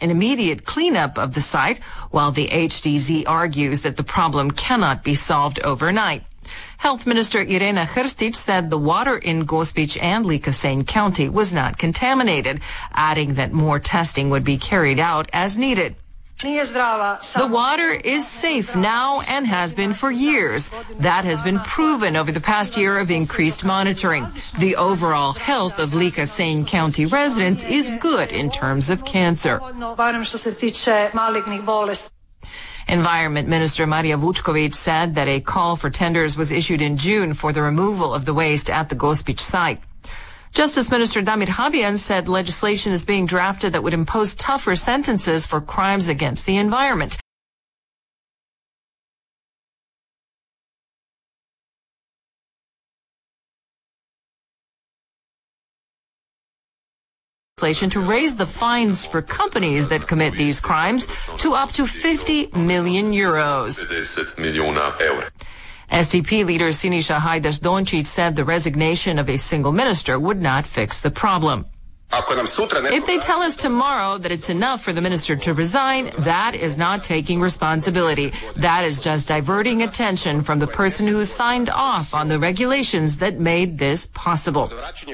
an immediate cleanup of the site, while the HDZ argues that the problem cannot be solved overnight. Health Minister Irena Hrstić said the water in Gospić and Ličko-Senj County was not contaminated, adding that more testing would be carried out as needed. The water is safe now and has been for years. That has been proven over the past year of increased monitoring. The overall health of Ličko-Senj County residents is good in terms of cancer. Environment Minister Marija Vučković said that a call for tenders was issued in June for the removal of the waste at the Gospić site. Justice Minister Damir Habijan said legislation is being drafted that would impose tougher sentences for crimes against the environment. To raise the fines for companies that commit these crimes to up to 50 million euros. SDP leader Siniša Hajdaš-Dončić said the resignation of a single minister would not fix the problem. If they tell us tomorrow that it's enough for the minister to resign, that is not taking responsibility. That is just diverting attention from the person who signed off on the regulations that made this possible.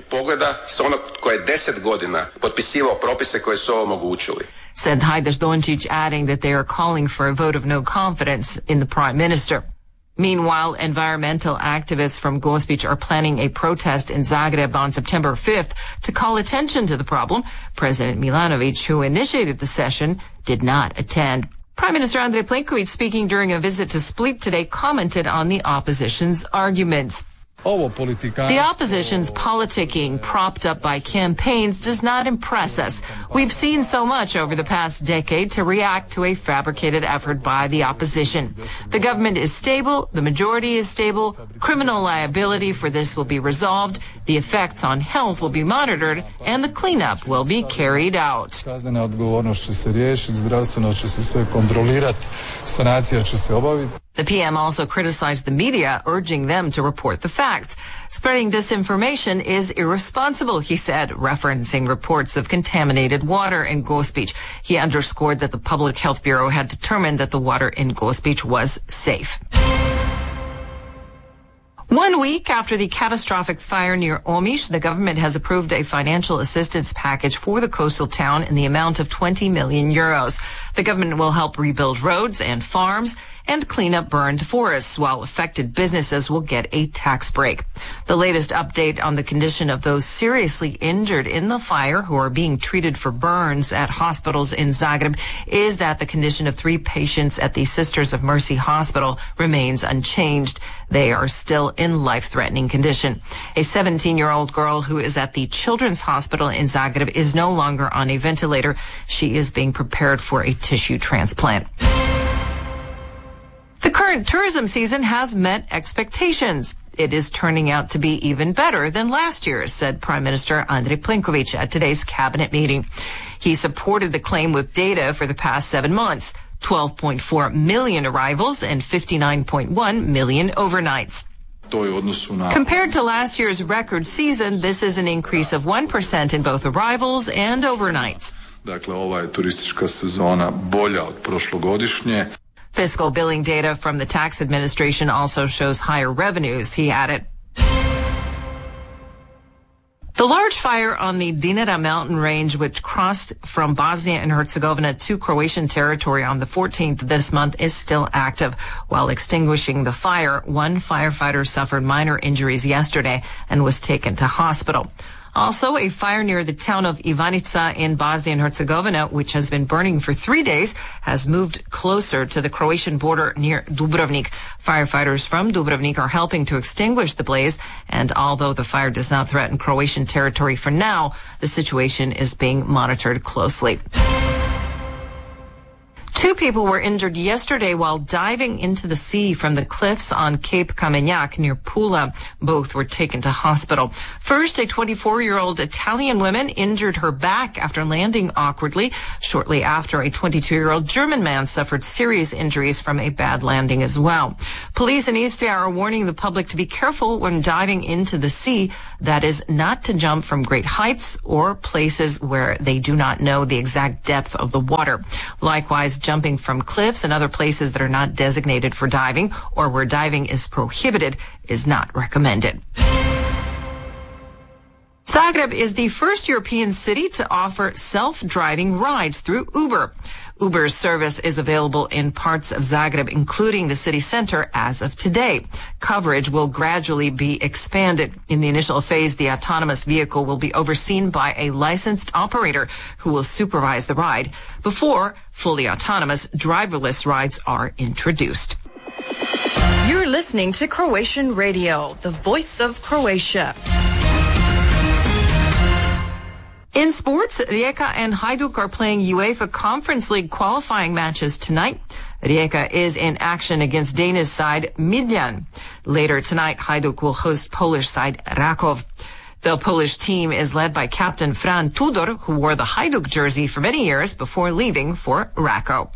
Said Hajdaš-Dončić, adding that they are calling for a vote of no confidence in the prime minister. Meanwhile, environmental activists from Gospić are planning a protest in Zagreb on September 5th to call attention to the problem. President Milanović, who initiated the session, did not attend. Prime Minister Andrej Plenković, speaking during a visit to Split today, commented on the opposition's arguments. The opposition's politicking, propped up by campaigns, does not impress us. We've seen so much over the past decade to react to a fabricated effort by the opposition. The government is stable, the majority is stable, criminal liability for this will be resolved, the effects on health will be monitored, and the cleanup will be carried out. The PM also criticized the media, urging them to report the facts. Spreading disinformation is irresponsible, he said, referencing reports of contaminated water in Gospić. He underscored that the Public Health Bureau had determined that the water in Gospić was safe. 1 week after the catastrophic fire near Omiš, the government has approved a financial assistance package for the coastal town in the amount of 20 million euros. The government will help rebuild roads and farms and clean up burned forests, while affected businesses will get a tax break. The latest update on the condition of those seriously injured in the fire who are being treated for burns at hospitals in Zagreb is that the condition of 3 patients at the Sisters of Mercy Hospital remains unchanged. They are still in life-threatening condition. A 17-year-old girl who is at the Children's Hospital in Zagreb is no longer on a ventilator. She is being prepared for a tissue transplant. The current tourism season has met expectations. It is turning out to be even better than last year's, said Prime Minister Andrej Plenković at today's cabinet meeting. He supported the claim with data for the past 7 months, 12.4 million arrivals and 59.1 million overnights. Compared to last year's record season, this is an increase of 1% in both arrivals and overnights. Fiscal billing data from the tax administration also shows higher revenues, he added. The large fire on the Dinara mountain range, which crossed from Bosnia and Herzegovina to Croatian territory on the 14th this month, is still active. While extinguishing the fire, 1 firefighter suffered minor injuries yesterday and was taken to hospital. Also, a fire near the town of Ivanica in Bosnia and Herzegovina, which has been burning for 3 days, has moved closer to the Croatian border near Dubrovnik. Firefighters from Dubrovnik are helping to extinguish the blaze, and although the fire does not threaten Croatian territory for now, the situation is being monitored closely. 2 people were injured yesterday while diving into the sea from the cliffs on Cape Kamenyak near Pula. Both were taken to hospital. First, a 24-year-old Italian woman injured her back after landing awkwardly. Shortly after, a 22-year-old German man suffered serious injuries from a bad landing as well. Police in Istria are warning the public to be careful when diving into the sea. That is, not to jump from great heights or places where they do not know the exact depth of the water. Likewise, jumping from cliffs and other places that are not designated for diving or where diving is prohibited is not recommended. Zagreb is the first European city to offer self-driving rides through Uber. Uber's service is available in parts of Zagreb, including the city center, as of today. Coverage will gradually be expanded. In the initial phase, the autonomous vehicle will be overseen by a licensed operator who will supervise the ride before fully autonomous driverless rides are introduced. You're listening to Croatian Radio, the voice of Croatia. In sports, Rijeka and Hajduk are playing UEFA Conference League qualifying matches tonight. Rijeka is in action against Danish side Midtjylland. Later tonight, Hajduk will host Polish side Rakov. The Polish team is led by captain Fran Tudor, who wore the Hajduk jersey for many years before leaving for Rakov.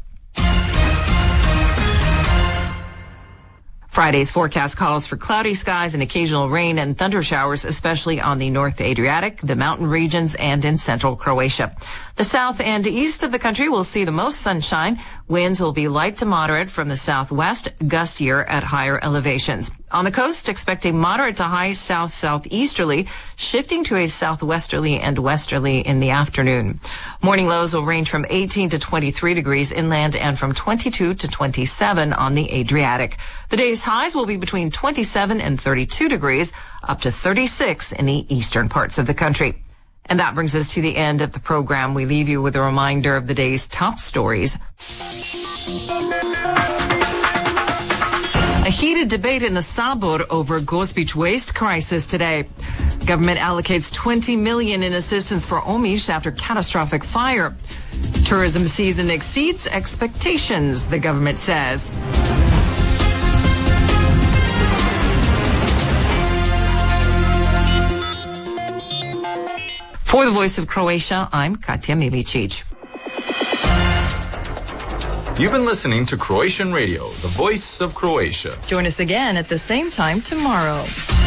Friday's forecast calls for cloudy skies and occasional rain and thunder showers, especially on the North Adriatic, the mountain regions, and in central Croatia. The south and east of the country will see the most sunshine. Winds will be light to moderate from the southwest, gustier at higher elevations. On the coast, expect a moderate to high south-southeasterly, shifting to a southwesterly and westerly in the afternoon. Morning lows will range from 18 to 23 degrees inland and from 22 to 27 on the Adriatic. The day's highs will be between 27 and 32 degrees, up to 36 in the eastern parts of the country. And that brings us to the end of the program. We leave you with a reminder of the day's top stories. A heated debate in the Sabor over Gospić waste crisis today. Government allocates $20 million in assistance for Omiš after catastrophic fire. Tourism season exceeds expectations, the government says. For the Voice of Croatia, I'm Katja Milicic. You've been listening to Croatian Radio, the voice of Croatia. Join us again at the same time tomorrow.